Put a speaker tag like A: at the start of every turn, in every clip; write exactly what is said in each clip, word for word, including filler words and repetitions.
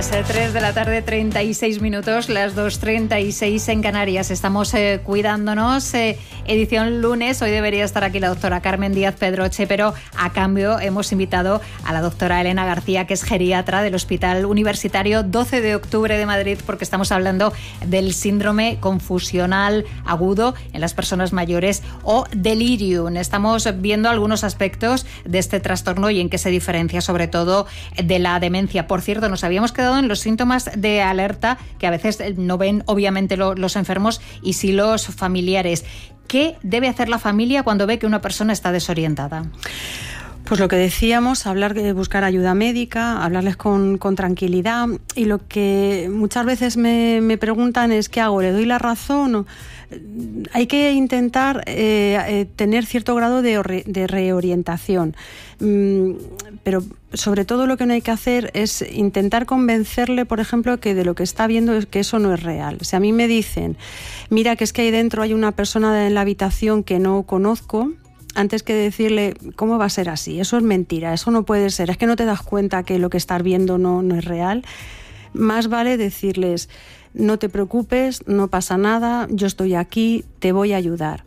A: tres de la tarde, treinta y seis minutos, las dos treinta y seis en Canarias. Estamos eh, cuidándonos, eh, edición lunes. Hoy debería estar aquí la doctora Carmen Díaz Pedroche, pero a cambio hemos invitado a la doctora Elena García, que es geriatra del Hospital Universitario doce de octubre de Madrid, porque estamos hablando del síndrome confusional agudo en las personas mayores o delirium. Estamos viendo algunos aspectos de este trastorno y en qué se diferencia sobre todo de la demencia. Por cierto, nos habíamos quedado en los síntomas de alerta que a veces no ven obviamente lo, los enfermos y sí los familiares. ¿Qué debe hacer la familia cuando ve que una persona está desorientada?
B: Pues lo que decíamos, hablar, buscar ayuda médica, hablarles con, con tranquilidad, y lo que muchas veces me, me preguntan es ¿qué hago? ¿Le doy la razón? ¿O? Hay que intentar eh, eh, tener cierto grado de, re, de reorientación, mm, pero sobre todo lo que no hay que hacer es intentar convencerle, por ejemplo, que de lo que está viendo es que eso no es real. Si a mí me dicen, mira que es que ahí dentro hay una persona en la habitación que no conozco, antes que decirle, ¿cómo va a ser así? Eso es mentira, eso no puede ser, es que no te das cuenta que lo que estás viendo no, no es real. Más vale decirles, no te preocupes, no pasa nada, yo estoy aquí, te voy a ayudar.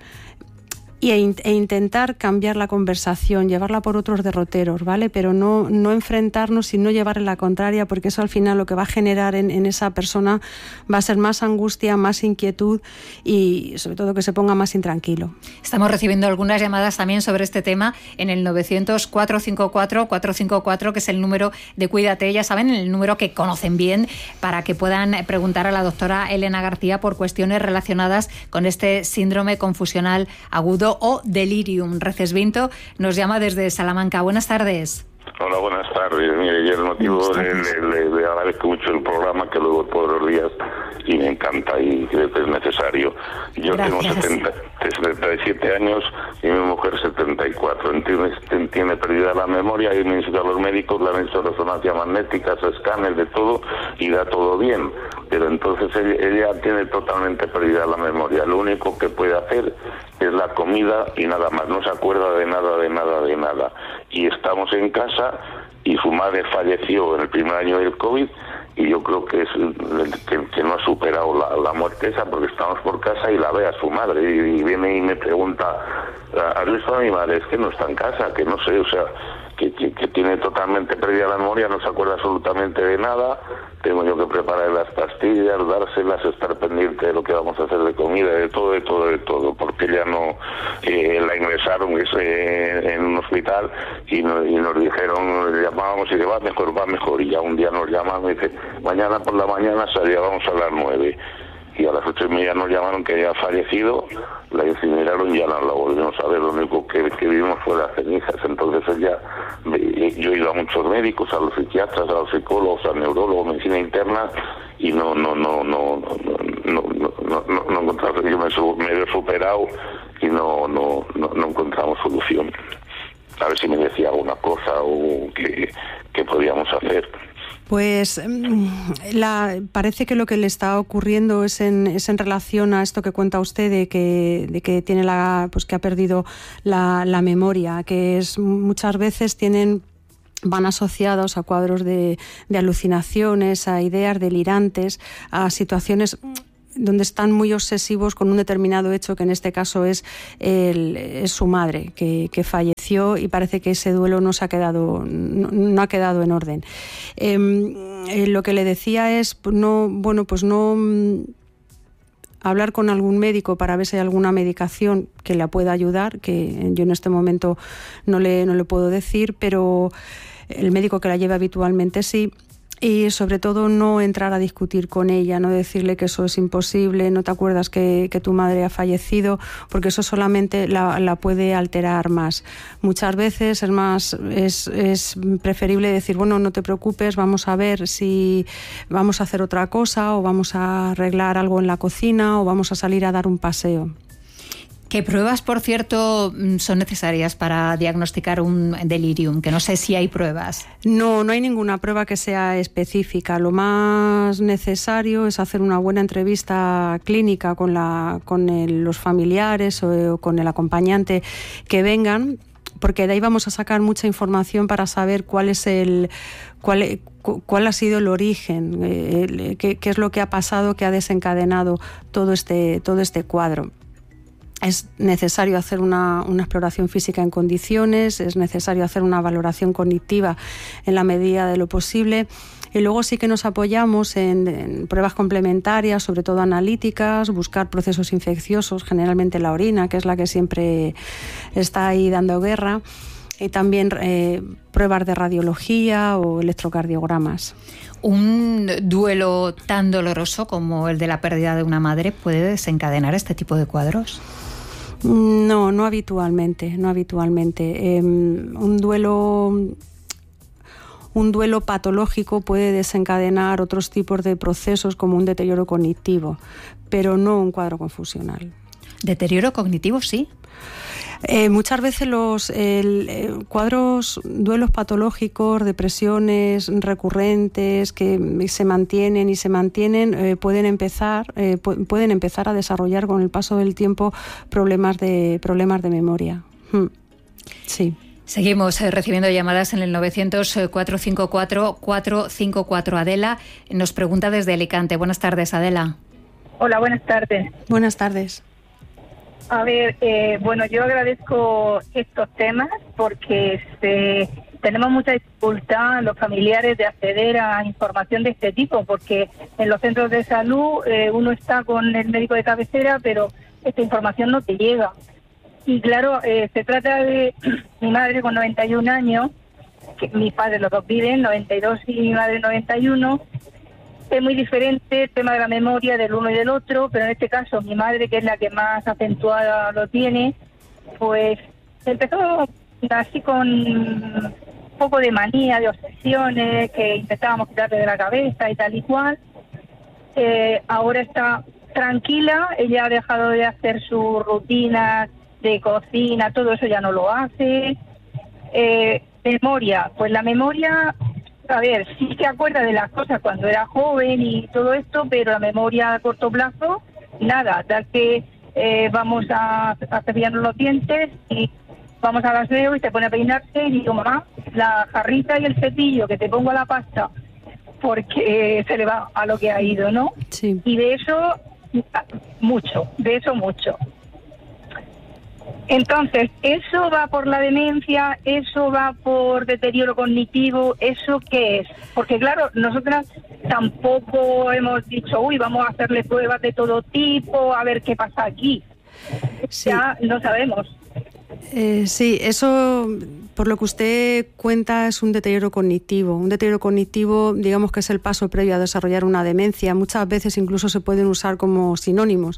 B: Y e, e intentar cambiar la conversación, llevarla por otros derroteros, ¿vale? Pero no, no enfrentarnos y no llevarle la contraria, porque eso al final lo que va a generar en, en esa persona va a ser más angustia, más inquietud y sobre todo que se ponga más intranquilo.
A: Estamos recibiendo algunas llamadas también sobre este tema en el novecientos, cuatrocientos cincuenta y cuatro, cuatrocientos cincuenta y cuatro, que es el número de Cuídate, ya saben, el número que conocen bien, para que puedan preguntar a la doctora Elena García por cuestiones relacionadas con este síndrome confusional agudo o delirium. Recesvinto nos llama desde Salamanca. Buenas tardes.
C: Hola, buenas tardes. Mire, yo el motivo le, le, le agradezco mucho el programa, que luego todos los días, y me encanta y creo que es necesario. Yo Gracias. tengo setenta, setenta y siete años y mi mujer setenta y cuatro. Tiene, tiene perdida la memoria y me dicen a los médicos, le han hecho resonancia magnética, escáner, de todo, y da todo bien. Pero entonces ella, ella tiene totalmente perdida la memoria. Lo único que puede hacer es la comida y nada más. No se acuerda de nada, de nada, de nada. Y estamos en casa y su madre falleció en el primer año del COVID, y yo creo que es que, que no ha superado la, la muerte esa, porque estamos por casa y la ve a su madre y, y viene y me pregunta, ¿has visto a mi madre? Es que no está en casa, que no sé, o sea, que, que, que tiene totalmente perdida la memoria, no se acuerda absolutamente de nada. Tengo yo que preparar las pastillas, dárselas, estar pendiente de lo que vamos a hacer de comida, de todo, de todo, de todo, porque ya no, eh, la ingresaron eh, en un hospital y, no, y nos dijeron, le llamábamos y que va mejor, va mejor, y ya un día nos llaman y dice, mañana por la mañana salía, vamos a las nueve. Y a las ocho y media nos llamaron que había fallecido, la incineraron y ya no la volvimos a ver. Lo único que, que vimos fue las cenizas. Entonces ella, yo he ido a muchos médicos, a los psiquiatras, a los psicólogos, a neurólogos, medicina interna, y no no no no no no no no, no, no encontramos. Yo me, me he superado y no no no no encontramos solución. A ver si me decía alguna cosa o que, que podíamos hacer.
B: Pues la, parece que lo que le está ocurriendo es en, es en relación a esto que cuenta usted de que, de que tiene la, pues que ha perdido la, la memoria, que es muchas veces tienen van asociados a cuadros de, de alucinaciones, a ideas delirantes, a situaciones donde están muy obsesivos con un determinado hecho, que en este caso es, el, es su madre, que, que falleció, y parece que ese duelo no se ha quedado, no, no ha quedado en orden. Eh, eh, lo que le decía es, no, bueno, pues no hablar con algún médico para ver si hay alguna medicación que la pueda ayudar, que yo en este momento no le, no le puedo decir, pero el médico que la lleva habitualmente sí. Y sobre todo no entrar a discutir con ella, no decirle que eso es imposible, no te acuerdas que, que tu madre ha fallecido, porque eso solamente la, la puede alterar más. Muchas veces es más es, es preferible decir, bueno, no te preocupes, vamos a ver si vamos a hacer otra cosa, o vamos a arreglar algo en la cocina, o vamos a salir a dar un paseo.
A: ¿Qué pruebas, por cierto, son necesarias para diagnosticar un delirium? Que no sé si hay pruebas.
B: No, no hay ninguna prueba que sea específica. Lo más necesario es hacer una buena entrevista clínica con, la, con el, los familiares o, o con el acompañante que vengan, porque de ahí vamos a sacar mucha información para saber cuál es el... cuál, cuál ha sido el origen, eh, qué, qué es lo que ha pasado que ha desencadenado todo este, todo este cuadro. Es necesario hacer una, una exploración física en condiciones, es necesario hacer una valoración cognitiva en la medida de lo posible. Y luego sí que nos apoyamos en, en pruebas complementarias, sobre todo analíticas, buscar procesos infecciosos, generalmente la orina, que es la que siempre está ahí dando guerra, y también eh, pruebas de radiología o electrocardiogramas.
A: ¿Un duelo tan doloroso como el de la pérdida de una madre puede desencadenar este tipo de cuadros?
B: No, no habitualmente, no habitualmente. Eh, un duelo... Un duelo patológico puede desencadenar otros tipos de procesos como un deterioro cognitivo, pero no un cuadro confusional.
A: ¿Deterioro cognitivo sí?
B: Eh, muchas veces los el, eh, cuadros, duelos patológicos, depresiones recurrentes que se mantienen y se mantienen, eh, pueden empezar eh, pu- pueden empezar a desarrollar con el paso del tiempo problemas de problemas de memoria. Hmm. Sí.
A: Seguimos eh, recibiendo llamadas en el novecientos, cuatrocientos cincuenta y cuatro, cuatrocientos cincuenta y cuatro. Adela nos pregunta desde Alicante. Buenas tardes, Adela.
D: Hola, buenas tardes.
B: Buenas tardes.
D: A ver, eh, bueno, yo agradezco estos temas porque este, tenemos mucha dificultad los familiares de acceder a información de este tipo, porque en los centros de salud eh, uno está con el médico de cabecera, pero esta información no te llega. Y claro, eh, se trata de mi madre con noventa y un años, que mis padres los dos viven, noventa y dos y mi madre noventa y uno. Es muy diferente el tema de la memoria del uno y del otro, pero en este caso mi madre, que es la que más acentuada lo tiene, pues empezó así con un poco de manía, de obsesiones, que intentábamos quitarle de la cabeza y tal y cual. Eh, ahora está tranquila, ella ha dejado de hacer sus rutinas de cocina, todo eso ya no lo hace. Eh, memoria, pues la memoria, a ver, sí se acuerda de las cosas cuando era joven y todo esto, pero la memoria a corto plazo, nada, tal que eh, vamos a, a cepillarnos los dientes y vamos al aseo y se pone a peinarse y digo, mamá, la jarrita y el cepillo que te pongo a la pasta, porque eh, se le va a lo que ha ido, ¿no?
B: Sí.
D: Y de eso, mucho, de eso mucho. Entonces, ¿eso va por la demencia? ¿Eso va por deterioro cognitivo? ¿Eso qué es? Porque claro, nosotras tampoco hemos dicho, uy, vamos a hacerle pruebas de todo tipo, a ver qué pasa aquí. Sí. Ya no sabemos.
B: Eh, sí, eso, por lo que usted cuenta, es un deterioro cognitivo. Un deterioro cognitivo, digamos que es el paso previo a desarrollar una demencia. Muchas veces incluso se pueden usar como sinónimos.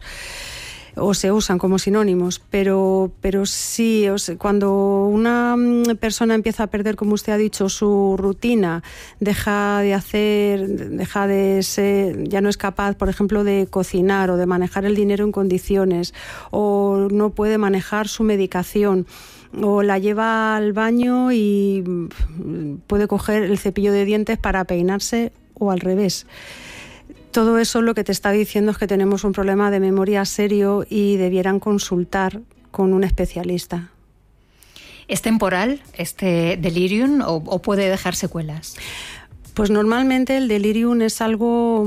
B: O se usan como sinónimos, pero, pero sí, o sea, cuando una persona empieza a perder, como usted ha dicho, su rutina, deja de hacer, deja de ser, ya no es capaz, por ejemplo, de cocinar o de manejar el dinero en condiciones, o no puede manejar su medicación, o la lleva al baño y puede coger el cepillo de dientes para peinarse o al revés. Todo eso lo que te está diciendo es que tenemos un problema de memoria serio y debieran consultar con un especialista.
A: ¿Es temporal este delirium o, o puede dejar secuelas?
B: Pues normalmente el delirium es algo,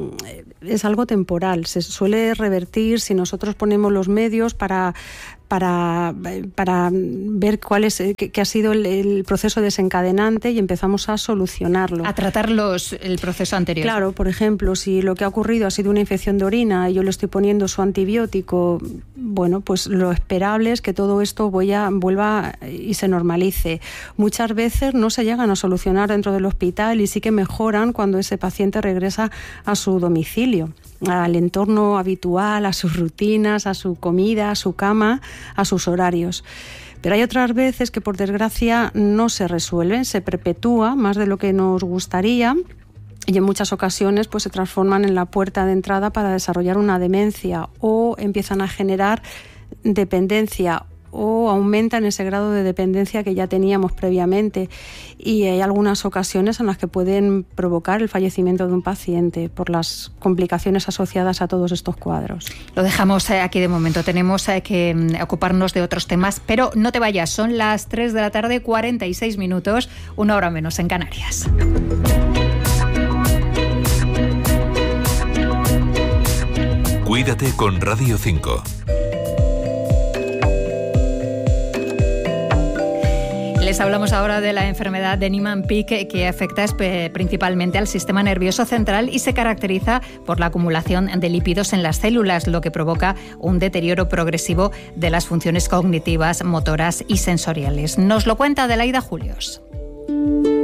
B: es algo temporal. Se suele revertir si nosotros ponemos los medios para, para, para ver cuál es, qué, qué ha sido el, el proceso desencadenante y empezamos a solucionarlo.
A: A tratar los, el proceso anterior.
B: Claro, por ejemplo, si lo que ha ocurrido ha sido una infección de orina y yo le estoy poniendo su antibiótico, bueno, pues lo esperable es que todo esto vuelva, vuelva y se normalice. Muchas veces no se llegan a solucionar dentro del hospital y sí que mejoran cuando ese paciente regresa a su domicilio, al entorno habitual, a sus rutinas, a su comida, a su cama, a sus horarios. Pero hay otras veces que por desgracia no se resuelven, se perpetúa más de lo que nos gustaría y en muchas ocasiones pues se transforman en la puerta de entrada para desarrollar una demencia o empiezan a generar dependencia o aumentan ese grado de dependencia que ya teníamos previamente, y hay algunas ocasiones en las que pueden provocar el fallecimiento de un paciente por las complicaciones asociadas a todos estos cuadros.
A: Lo dejamos aquí de momento, tenemos que ocuparnos de otros temas, pero no te vayas, son las tres de la tarde, cuarenta y seis minutos, una hora menos en Canarias.
E: Cuídate con Radio cinco.
A: Les hablamos ahora de la enfermedad de Niemann-Pick, que afecta principalmente al sistema nervioso central y se caracteriza por la acumulación de lípidos en las células, lo que provoca un deterioro progresivo de las funciones cognitivas, motoras y sensoriales. Nos lo cuenta Adelaida Julios.